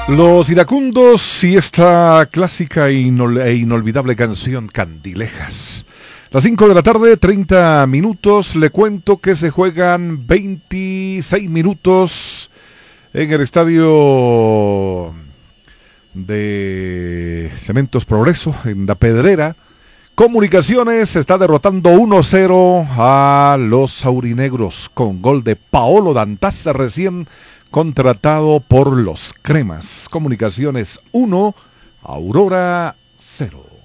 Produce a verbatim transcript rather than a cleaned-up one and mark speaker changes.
Speaker 1: Los iracundos y esta clásica e inol- e inolvidable canción Candilejas. Las cinco de la tarde, treinta minutos. Le cuento que se juegan veintiséis minutos en el estadio de Cementos Progreso, en La Pedrera. Comunicaciones está derrotando uno cero a los aurinegros con gol de Paolo Dantaza, recién contratado por los Cremas. Comunicaciones uno, Aurora cero.